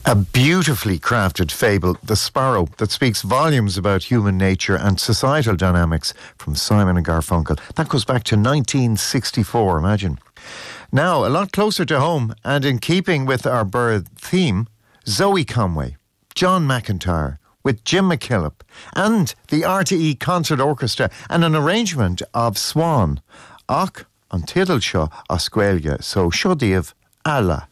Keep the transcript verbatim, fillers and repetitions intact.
A beautifully crafted fable, The Sparrow, that speaks volumes about human nature and societal dynamics, from Simon and Garfunkel. That goes back to nineteen sixty-four, imagine. Now, a lot closer to home, and in keeping with our bird theme, Zoe Conway, John McIntyre, with Jim McKillop, and the R T E Concert Orchestra, and an arrangement of Swan, Ach an Tidal Seo a Scoileadh, so Seo Díobh Allah.